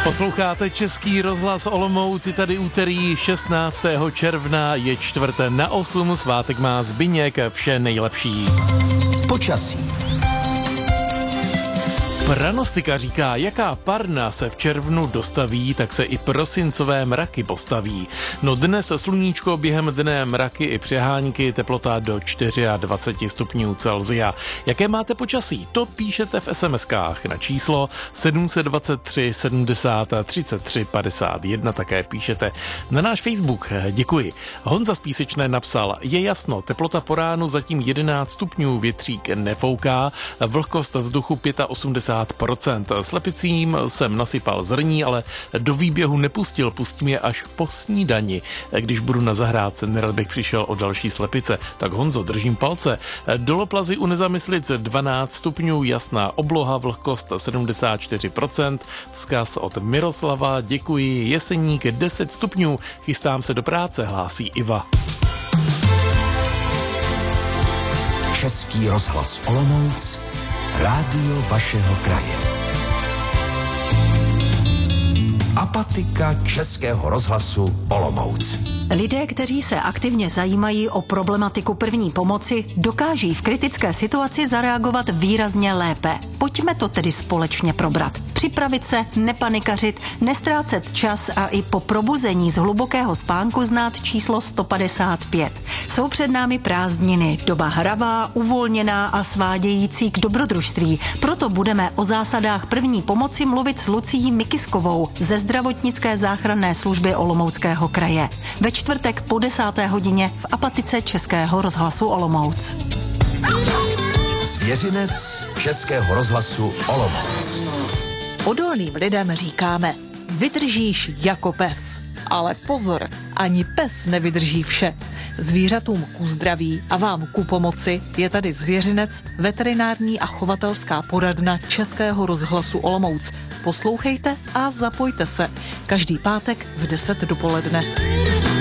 Posloucháte Český rozhlas Olomouc, tady úterý 16. června, je 7:45, svátek má Zbyněk, vše nejlepší. Počasí. Pranostika říká, jaká parna se v červnu dostaví, tak se i prosincové mraky postaví. No dnes sluníčko, během dne mraky i přehánky, teplota do 24 stupňů Celsia. Jaké máte počasí? To píšete v SMS-kách na číslo 723 70 33 51, také píšete na náš Facebook. Děkuji. Honza z Písečné napsal, je jasno, teplota po ránu zatím 11 stupňů, větřík nefouká, vlhkost vzduchu 85%. Slepicím jsem nasypal zrní, ale do výběhu nepustil, pustím je až po snídani. Když budu na zahrádce, nerad bych přišel o další slepice. Tak Honzo, držím palce. Doloplazy u Nezamyslic 12 stupňů, jasná obloha, vlhkost 74%. Vzkaz od Miroslava, děkuji. Jeseník 10 stupňů, chystám se do práce, hlásí Iva. Český rozhlas Olomouc, rádio vašeho kraje. Apatika Českého rozhlasu Olomouc. Lidé, kteří se aktivně zajímají o problematiku první pomoci, dokáží v kritické situaci zareagovat výrazně lépe. Pojďme to tedy společně probrat. Připravit se, nepanikařit, nestrácet čas a i po probuzení z hlubokého spánku znát číslo 155. Jsou před námi prázdniny, doba hravá, uvolněná a svádějící k dobrodružství. Proto budeme o zásadách první pomoci mluvit s Lucií Mikiskovou ze zdravotnické záchranné služby Olomouckého kraje. Ve čtvrtek po 10. hodině v Apatice Českého rozhlasu Olomouc. Zvěřinec Českého rozhlasu Olomouc. Odolným lidem říkáme, vydržíš jako pes. Ale pozor, ani pes nevydrží vše. Zvířatům ku zdraví a vám ku pomoci je tady Zvěřinec, veterinární a chovatelská poradna Českého rozhlasu Olomouc. Poslouchejte a zapojte se. Každý pátek v 10 dopoledne.